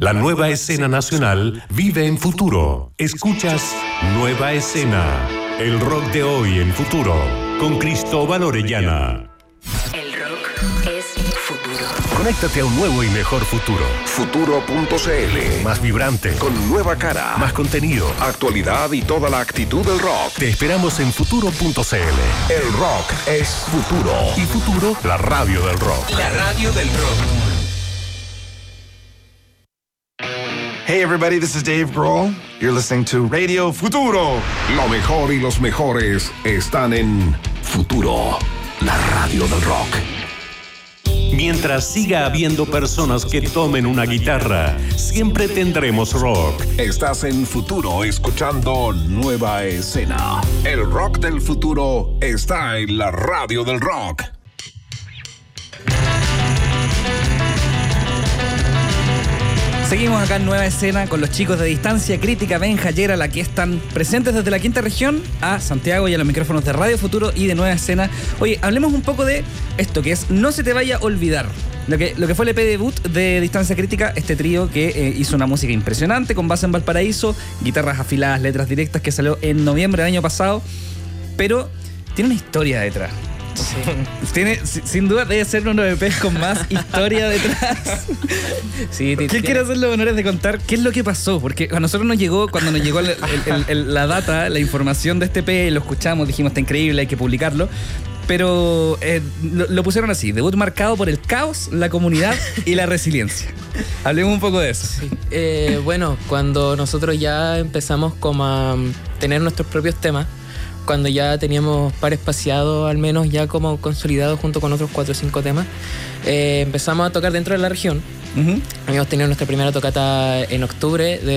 La nueva escena nacional vive en Futuro. Escuchas Nueva Escena, el rock de hoy en Futuro, con Cristóbal Orellana. El rock es futuro. Conéctate a un nuevo y mejor futuro. Futuro.cl. Más vibrante, Con nueva cara, más contenido, actualidad y toda la actitud del rock. Te esperamos en Futuro.cl. El rock es futuro. Y Futuro, la radio del rock. La radio del rock. Hey everybody, this is Dave Grohl. You're listening to Radio Futuro. Lo mejor y los mejores están en Futuro, la radio del rock. Mientras siga habiendo personas que tomen una guitarra, siempre tendremos rock. Estás en Futuro escuchando Nueva Escena. El rock del futuro está en la radio del rock. Seguimos acá en Nueva Escena con los chicos de Distancia Crítica, Benja, Gerald, aquí están presentes desde la quinta región, a Santiago y a los micrófonos de Radio Futuro y de Nueva Escena. Oye, hablemos un poco de esto, que es No se te vaya a olvidar. Lo que fue el EP debut de Distancia Crítica, este trío que hizo una música impresionante con base en Valparaíso, guitarras afiladas, letras directas, que salió en noviembre del año pasado, pero tiene una historia detrás. Sí. Tiene, sin duda debe ser uno de los EPs con más historia detrás. Sí, ¿quién quiere hacer los honores de contar qué es lo que pasó? Porque a nosotros cuando nos llegó la data, la información de este EP, lo escuchamos, dijimos está increíble, hay que publicarlo. Pero lo pusieron así: debut marcado por el caos, la comunidad y la resiliencia. Hablemos un poco de eso. Sí. Bueno, cuando nosotros ya empezamos como a tener nuestros propios temas, cuando ya teníamos par espaciado al menos ya como consolidado junto con otros 4 o 5 temas, empezamos a tocar dentro de la región. Habíamos tenido nuestra primera tocata en octubre de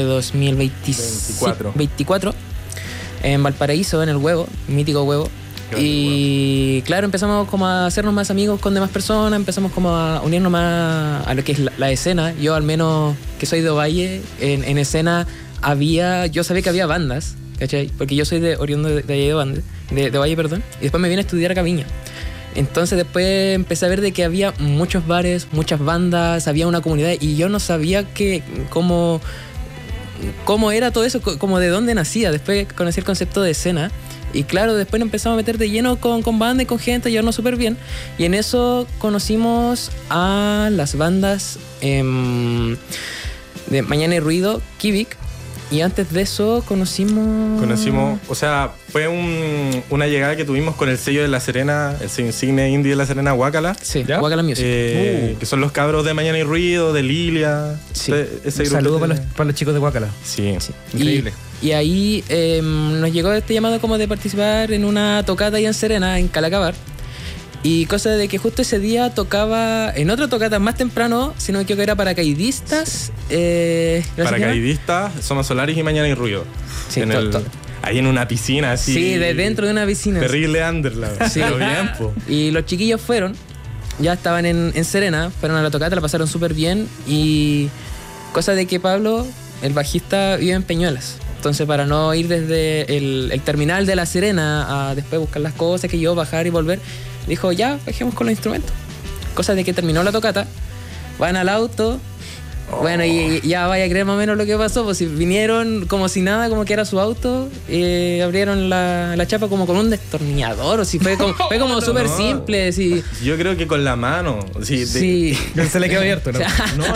2024 en Valparaíso, en el Huevo, mítico Huevo. Y claro, empezamos como a hacernos más amigos con demás personas, empezamos como a unirnos más a lo que es la escena. Yo al menos, que soy de Ovalle, en escena yo sabía que había bandas, ¿cachai? Porque yo soy oriundo de Valle, perdón. Y después me vine a estudiar a Viña. Entonces después empecé a ver de que había muchos bares, muchas bandas, había una comunidad y yo no sabía cómo era todo eso, como de dónde nacía. Después conocí el concepto de escena y claro, después nos empezamos a meter de lleno con bandas y con gente, llevarnos súper bien. Y en eso conocimos a las bandas de Mañana y Ruido, Kivik. Y antes de eso conocimos, o sea, fue una llegada que tuvimos con el sello de La Serena, el sello insigne indie de La Serena, Guácala. Sí, Guácala Music. Que son los cabros de Mañana y Ruido, de Lilia. Sí. Un saludo para los chicos de Guácala. Sí. Increíble. Y ahí nos llegó este llamado como de participar en una tocata ahí en Serena, en Calacabar. Y cosa de que justo ese día tocaba en otra tocata más temprano, si no me equivoco, era Paracaidistas. Paracaidistas, Somos Solaris y Mañana y Ruido. Sí, ahí en una piscina así. Sí, dentro de una piscina. Terrible underland. Sí. Pero bien, po. Y los chiquillos ya estaban en Serena, fueron a la tocata, la pasaron súper bien. Y cosa de que Pablo, el bajista, vive en Peñuelas. Entonces, para no ir desde el terminal de La Serena a después buscar las cosas, que yo bajar y volver, dijo, ya, bajemos con los instrumentos. Cosa de que terminó la tocata, van al auto. Bueno, y ya vaya a creer más o menos lo que pasó, pues si vinieron como si nada, como que era su auto, abrieron la chapa como con un destornillador, o si fue como súper simple. Sí. Yo creo que con la mano. Sí. Se le quedó abierto, ¿no?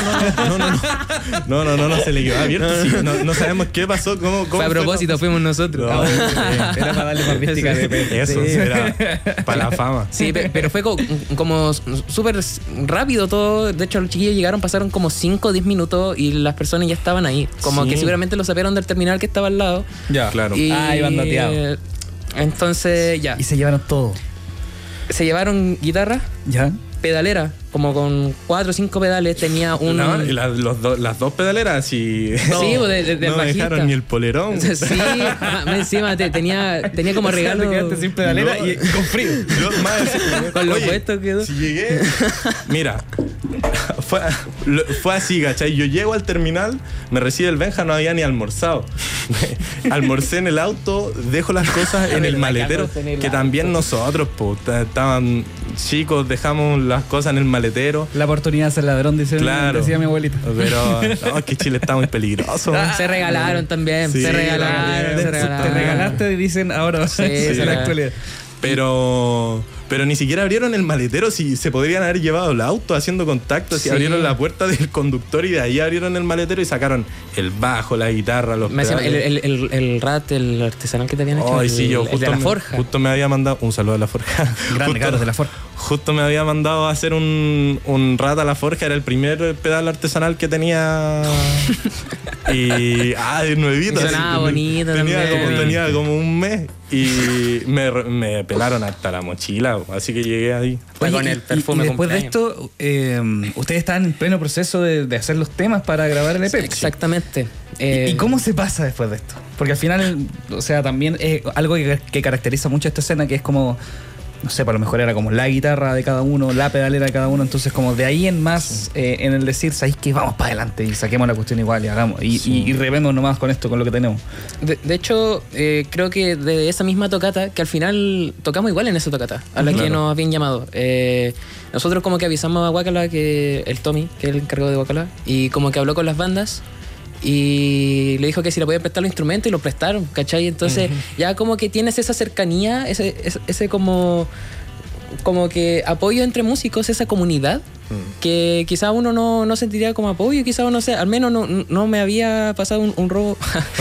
No, se le quedó abierto. Sí, no sabemos qué pasó, cómo fue a propósito, fuimos nosotros. No, era para darle más mística de eso, sí. Era para la fama. Sí, pero fue como súper rápido todo. De hecho, los chiquillos llegaron, pasaron como 5 o 10 minutos y las personas ya estaban ahí. Como que seguramente lo sacaron del terminal que estaba al lado. Ya, claro. Iban dateados. Entonces, ya. Y se llevaron todo. Se llevaron guitarra. Ya. Pedalera, como con 4 o 5 pedales, tenía y las 2 pedaleras y no me dejaron ni el polerón. Sí, encima tenía como regalo. Te quedaste sin pedalera y con frío. Con lo puesto quedó. Si llegué, mira, fue así, ¿cachai? Yo llego al terminal, me recibe el Benja, no había ni almorzado. Almorcé en el auto, dejo las cosas en el maletero, que también nosotros, estaban chicos dejamos las cosas en el maletero. La oportunidad de ser ladrón, Claro. decía mi abuelita. Pero no, es que Chile está muy peligroso. Se regalaron también, Sí, se regalaron. Te regalaste y dicen ahora Sí, en la actualidad. Pero ni siquiera abrieron el maletero. Si se podrían haber llevado el auto haciendo contactos. Sí. Y abrieron la puerta del conductor y de ahí abrieron el maletero y sacaron el bajo, la guitarra, los Me decía, pedales. el rat, el artesanal que te habían hecho. Ay, sí, yo el de la forja. Justo me había mandado un saludo a la forja. Grande, Carlos de la Forja. Justo me había mandado a hacer un rat a la forja. Era el primer pedal artesanal que tenía. Y nuevito. Y sonaba bonito también. Tenía como un mes. Y me pelaron hasta la mochila. Así que llegué ahí. Fue con el perfume y después de cumpleaños. esto, ustedes están en pleno proceso de hacer los temas para grabar el EP. Exactamente. ¿Y cómo se pasa después de esto? Porque al final, o sea, también es algo que caracteriza mucho esta escena, que es como, no sé, para lo mejor era como la guitarra de cada uno, la pedalera de cada uno, entonces como de ahí en más, en el decir, ¿sabéis que vamos para adelante y saquemos la cuestión igual y hagamos? Y revemos nomás con esto, con lo que tenemos. De hecho, creo que de esa misma tocata, que al final tocamos igual en esa tocata, a la que nos habían llamado. Nosotros como que avisamos a Guacala, que el Tommy, que es el encargado de Guacala, y como que habló con las bandas y le dijo que si le podía prestar los instrumentos y lo prestaron, ¿cachai? Entonces ya como que tienes esa cercanía, ese como que apoyo entre músicos, esa comunidad que quizá uno no sentiría como apoyo, quizá uno, al menos no me había pasado un robo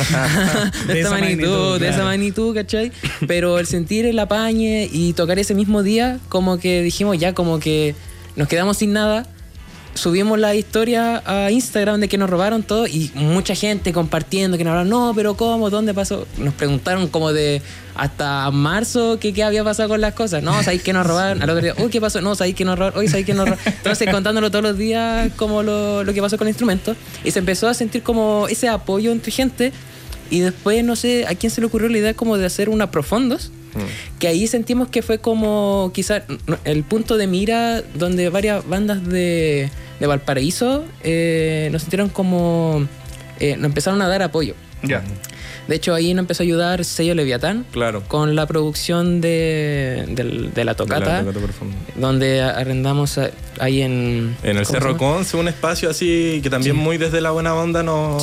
de esa magnitud, ¿cachai? Pero el sentir el apañe y tocar ese mismo día, como que dijimos ya, como que nos quedamos sin nada. Subimos la historia a Instagram de que nos robaron todo y mucha gente compartiendo que nos hablaron, no, pero ¿cómo? ¿Dónde pasó? Nos preguntaron como de hasta marzo que qué había pasado con las cosas. No, ¿sabéis que nos robaron? Al otro día, uy, ¿qué pasó? No, ¿sabéis que nos robaron? Uy, ¿sabéis que nos robaron? Entonces contándolo todos los días como lo que pasó con el instrumento y se empezó a sentir como ese apoyo entre gente y después no sé a quién se le ocurrió la idea como de hacer una profundos. Que ahí sentimos que fue como quizás el punto de mira donde varias bandas de Valparaíso nos sintieron como nos empezaron a dar apoyo. Ya. De hecho ahí nos empezó a ayudar Sello Leviatán, Claro. con la producción de la tocata, donde arrendamos ahí en el Cerro Conce, un espacio así que también muy desde la buena onda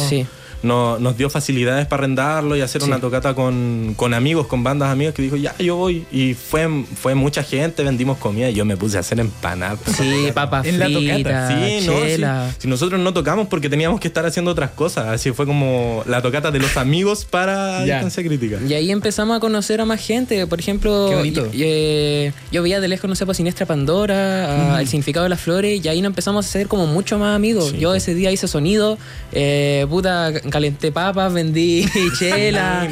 nos dio facilidades para arrendarlo y hacer una tocata con amigos, con bandas amigas que dijo, ya, yo voy. Y fue mucha gente, vendimos comida y yo me puse a hacer empanadas. Sí, papas En la fritas, tocata. Sí, chela. si nosotros no tocamos porque teníamos que estar haciendo otras cosas. Así fue como la tocata de los amigos para Distancia Crítica. Y ahí empezamos a conocer a más gente. Por ejemplo, Qué bonito. yo veía de lejos, no sé, pues Siniestra Pandora, El Significado de las Flores, y ahí nos empezamos a hacer como mucho más amigos. Sí, yo ese día hice sonido, calenté papas, vendí chela,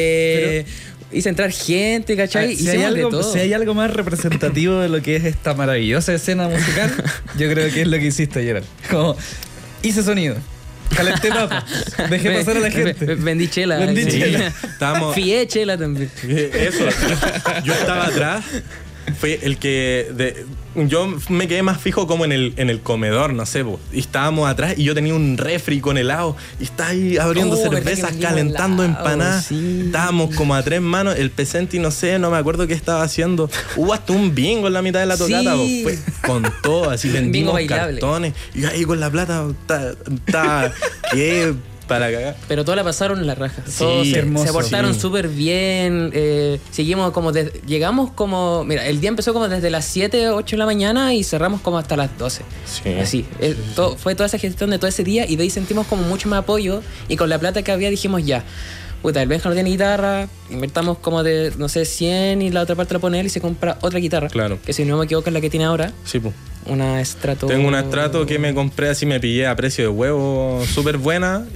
hice entrar gente, ¿cachai? Si hay algo más representativo de lo que es esta maravillosa escena musical, yo creo que es lo que hiciste, Gerald. Como, hice sonido, calenté papas, dejé pasar a la gente. Vendí chela. Vendí sí. chela. Estábamos... Fié chela también. Eso, yo estaba atrás, fue el que yo me quedé más fijo como en el comedor, no sé, y estábamos atrás y yo tenía un refri con helado y estaba ahí abriendo cervezas, calentando empanadas. Sí. Estábamos como a 3 manos, el Pesenti no me acuerdo qué estaba haciendo. Hubo hasta un bingo en la mitad de la tocata, Sí. fue con todo, así vendimos bailable. cartones y ahí con la plata, ¿qué? Para cagar. Pero todos la pasaron en la raja. Sí, Todos hermoso. se portaron Sí. súper bien. Seguimos como... llegamos como... Mira, el día empezó como desde las 7, 8 de la mañana y cerramos como hasta las 12. Sí. Así. Fue toda esa gestión de todo ese día y de ahí sentimos como mucho más apoyo y con la plata que había dijimos ya. Puta, el Benja no tiene guitarra, invertamos como de, no sé, 100 y la otra parte la pone él y se compra otra guitarra. Claro. Que si no me equivoco es la que tiene ahora. Sí, pues. Una Strato. Tengo una Strato que me compré así, me pillé a precio de huevo, súper buena.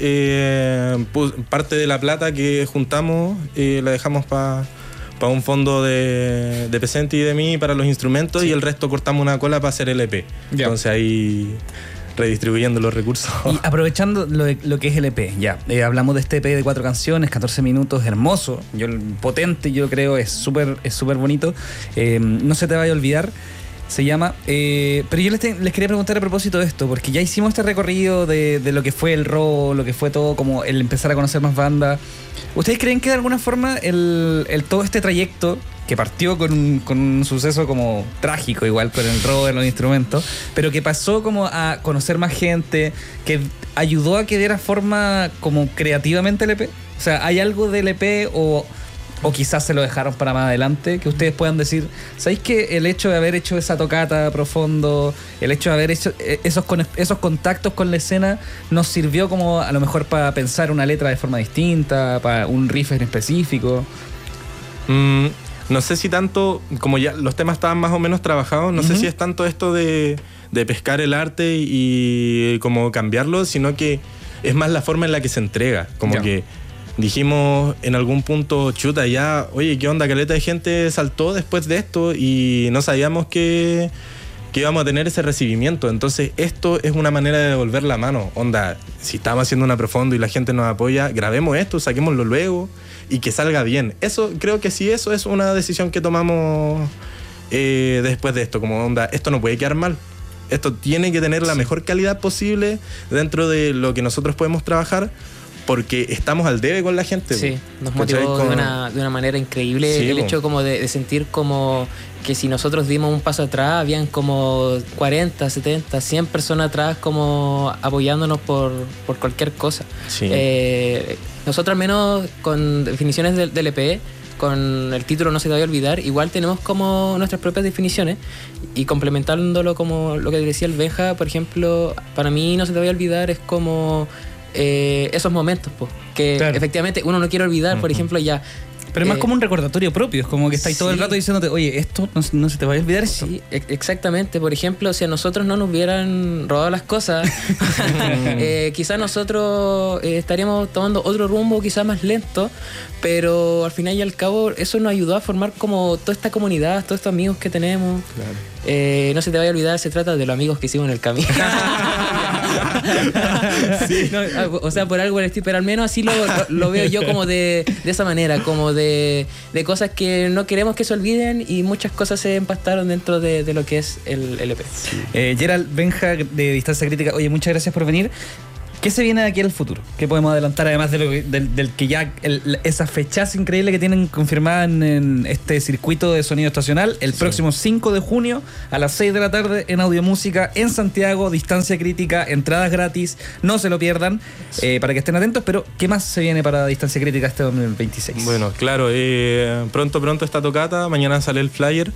Parte de la plata que juntamos la dejamos para un fondo de Pesenti y de mí para los instrumentos y el resto cortamos una cola para hacer el EP. Ya. Entonces ahí redistribuyendo los recursos. Y aprovechando lo que es el EP, ya. Hablamos de este EP de 4 canciones, 14 minutos, hermoso, potente, yo creo, es súper bonito. No se te vaya a olvidar. Se llama... pero yo les quería preguntar a propósito de esto, porque ya hicimos este recorrido de lo que fue el rock, lo que fue todo, como el empezar a conocer más bandas. ¿Ustedes creen que de alguna forma todo este trayecto que partió con un suceso como trágico, igual con el robo de los instrumentos, pero que pasó como a conocer más gente, que ayudó a que diera forma como creativamente el EP. O sea, ¿hay algo del EP o quizás se lo dejaron para más adelante, que ustedes puedan decir, ¿sabéis que el hecho de haber hecho esa tocata profundo, el hecho de haber hecho esos contactos con la escena, nos sirvió como a lo mejor para pensar una letra de forma distinta, para un riff en específico? No sé si tanto, como ya los temas estaban más o menos trabajados, no sé si es tanto esto de pescar el arte y como cambiarlo, sino que es más la forma en la que se entrega. Como que dijimos en algún punto, chuta, ya, oye, ¿qué onda? Caleta de gente saltó después de esto y no sabíamos que íbamos a tener ese recibimiento. Entonces esto es una manera de devolver la mano. Onda, si estamos haciendo una profundo y la gente nos apoya, grabemos esto, saquémoslo luego y que salga bien. Eso, creo que sí, eso es una decisión que tomamos después de esto. Como onda, esto no puede quedar mal. Esto tiene que tener la mejor calidad posible dentro de lo que nosotros podemos trabajar, porque estamos al debe con la gente. Sí, nos motivó de una manera increíble. Sí, el hecho como de sentir como que si nosotros dimos un paso atrás, habían como 40, 70, 100 personas atrás como apoyándonos por cualquier cosa. Sí. Nosotros al menos con definiciones del EP, con el título No se te vaya a olvidar, igual tenemos como nuestras propias definiciones, y complementándolo como lo que decía el Benja, por ejemplo, para mí No se te vaya a olvidar es como esos momentos que efectivamente uno no quiere olvidar, por ejemplo, ya. Pero es más como un recordatorio propio, es como que estáis todo el rato diciéndote, oye, esto no se te vaya a olvidar. Sí, exactamente. Por ejemplo, si a nosotros no nos hubieran robado las cosas, quizás nosotros estaríamos tomando otro rumbo, quizás más lento, pero al final y al cabo eso nos ayudó a formar como toda esta comunidad, todos estos amigos que tenemos. Claro. No se te vaya a olvidar, se trata de los amigos que hicimos en el camino. Sí. No, o sea, por algo el estilo, pero al menos así lo veo yo, como de esa manera, como de cosas que no queremos que se olviden, y muchas cosas se empastaron dentro de lo que es el EP. Sí. Gerald, Benja de Distancia Crítica, oye, muchas gracias por venir. ¿Qué se viene de aquí al futuro? ¿Qué podemos adelantar, además de del que ya esa fechaza increíble que tienen confirmada en este circuito de sonido estacional? El próximo 5 de junio a las 6 de la tarde en Audiomúsica en Santiago, Distancia Crítica, entradas gratis, no se lo pierdan, para que estén atentos. Pero ¿qué más se viene para Distancia Crítica este 2026? Bueno, claro, pronto esta tocata, mañana sale el flyer,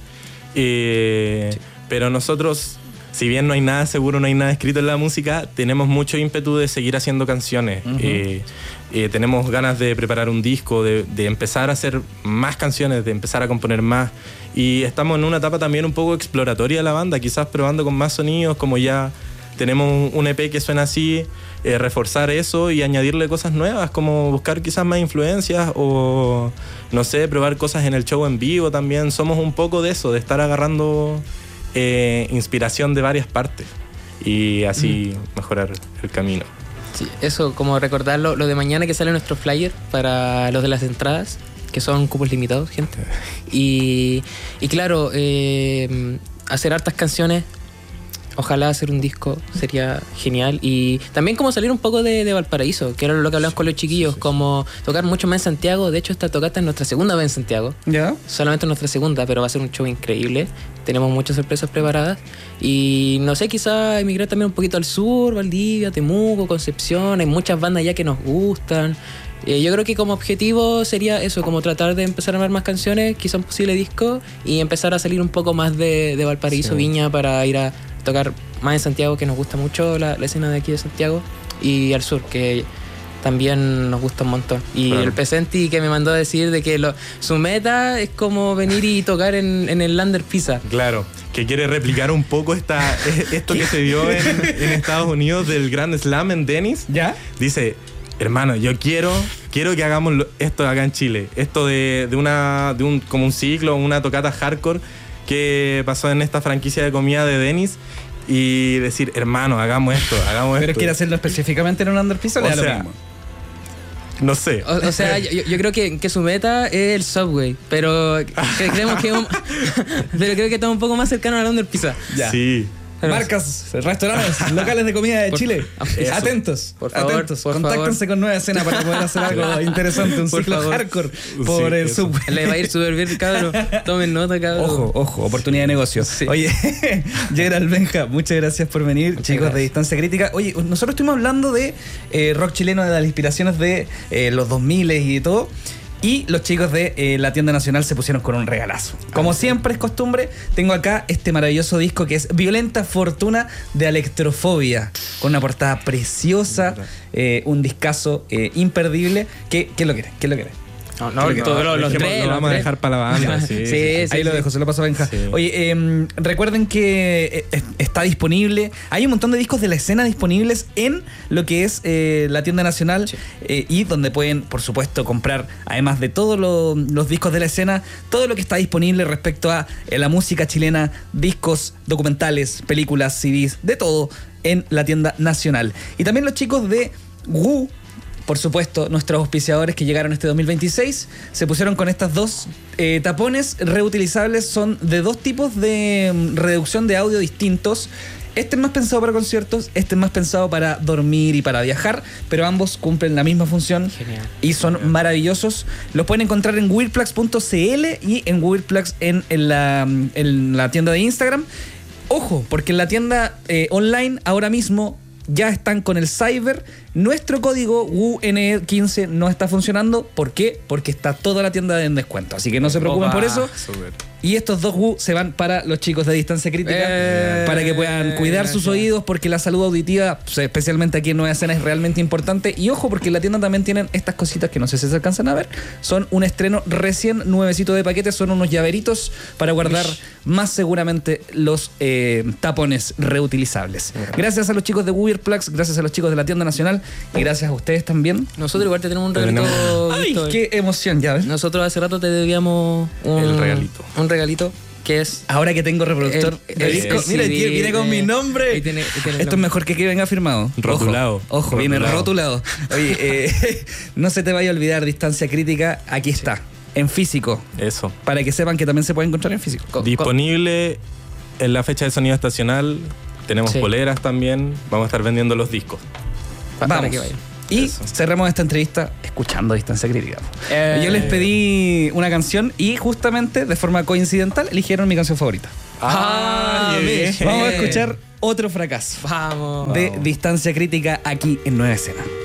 pero nosotros, si bien no hay nada seguro, no hay nada escrito en la música, tenemos mucho ímpetu de seguir haciendo canciones. Tenemos ganas de preparar un disco, de empezar a hacer más canciones, de empezar a componer más. Y estamos en una etapa también un poco exploratoria de la banda, quizás probando con más sonidos, como ya tenemos un EP que suena así, reforzar eso y añadirle cosas nuevas, como buscar quizás más influencias o, no sé, probar cosas en el show en vivo también. Somos un poco de eso, de estar agarrando inspiración de varias partes y así mejorar el camino. Sí, eso, como recordar lo de mañana que sale nuestro flyer para los de las entradas, que son cupos limitados, gente. Y claro, hacer hartas canciones, ojalá hacer un disco, sería genial. Y también como salir un poco de Valparaíso, que era lo que hablamos con los chiquillos, como tocar mucho más en Santiago. De hecho, esta tocata es nuestra segunda vez en Santiago. ¿Ya? Solamente nuestra segunda, pero va a ser un show increíble. Tenemos muchas sorpresas preparadas. Y no sé, quizá emigrar también un poquito al sur, Valdivia, Temuco, Concepción. Hay muchas bandas ya que nos gustan. Yo creo que como objetivo sería eso, como tratar de empezar a armar más canciones, quizá un posible disco, y empezar a salir un poco más de Valparaíso, Viña, para ir a tocar más en Santiago, que nos gusta mucho la escena de aquí de Santiago, y al sur, que también nos gusta un montón. Y claro, el Pesenti que me mandó a decir de que su meta es como venir y tocar en el Lander Pizza. Claro, que quiere replicar un poco esto que se dio en Estados Unidos del Grand Slam en Dennis. ¿Ya? Dice, hermano, yo quiero que hagamos esto acá en Chile. Esto de como un ciclo, una tocata hardcore que pasó en esta franquicia de comida de Dennis, y decir, hermano, hagamos esto. ¿Pero quiere hacerlo específicamente en un Lander Pizza o le da lo mismo? No sé. O sea, yo creo que su meta es el Subway, pero creemos que pero creo que está un poco más cercano al Lander Pizza. Ya. Sí. marcas, restaurantes, locales de comida de Por- Chile. Eso. Atentos, Por favor, atentos. por Contáctense favor. con Nueva Escena para poder hacer algo interesante, un Por ciclo favor. hardcore por Sí, el eso. subway. Le va a ir súper bien, cabrón. Tomen nota, cabrón. Ojo, oportunidad de negocio. Sí. Oye, Gerald Benja, muchas gracias por venir, chicos de gracias. Distancia Crítica. Oye, nosotros estuvimos hablando de rock chileno, de las inspiraciones de los 2000 y todo. Y los chicos de la tienda nacional se pusieron con un regalazo. Como siempre es costumbre, tengo acá este maravilloso disco que es Violenta Fortuna de Electrofobia, con una portada preciosa, un discazo imperdible. ¿Qué lo quiere? ¿Qué lo quiere? No, los tres. Lo vamos a dejar para la banda. Sí, Ahí lo dejo, se lo paso a Benja. Sí. Oye, recuerden que está disponible. Hay un montón de discos de la escena disponibles en lo que es la tienda nacional y donde pueden, por supuesto, comprar, además de todos los discos de la escena, todo lo que está disponible respecto a la música chilena, discos, documentales, películas, CDs, de todo en la tienda nacional. Y también los chicos de WU, por supuesto, nuestros auspiciadores que llegaron este 2026 se pusieron con estas dos tapones reutilizables. Son de dos tipos de reducción de audio distintos. Este es más pensado para conciertos, este es más pensado para dormir y para viajar, pero ambos cumplen la misma función. Genial. Y son maravillosos. Los pueden encontrar en weirdplugs.cl y en weirdplugs en la tienda de Instagram. Ojo, porque en la tienda online ahora mismo ya están con el Cyber. Nuestro código WUNE15 no está funcionando. ¿Por qué? Porque está toda la tienda en descuento. Así que no se preocupen por eso. Súper. Y estos dos WU se van para los chicos de Distancia Crítica, para que puedan cuidar sus oídos, porque la salud auditiva, pues, especialmente aquí en Nueva Escena, es realmente importante. Y ojo, porque en la tienda también tienen estas cositas que no sé si se alcanzan a ver. Son un estreno recién nuevecito de paquete, son unos llaveritos para guardar más seguramente los tapones reutilizables. Gracias a los chicos de Weird Plugs, gracias a los chicos de la tienda nacional y gracias a ustedes también. Nosotros igual te tenemos un regalito. ¡Ay, Víctor. qué emoción! Ya ves. Nosotros hace rato te debíamos El regalito. Un regalito que es... Ahora que tengo reproductor de disco, mira, CD viene con mi nombre. Ahí tiene Esto es mejor que venga firmado. Rotulado. Ojo, viene rotulado. Oye, no se te vaya a olvidar Distancia Crítica, aquí está, en físico, Eso. para que sepan que también se puede encontrar en físico. Disponible en la fecha de sonido estacional. Tenemos Sí. poleras también. Vamos a estar vendiendo los discos. para Vamos. que vayan. Y Eso. cerramos esta entrevista escuchando Distancia Crítica. Yo les pedí una canción y justamente de forma coincidental eligieron mi canción favorita. bien. Vamos a escuchar Otro Fracaso Vamos. de Distancia Crítica aquí en Nueva Escena.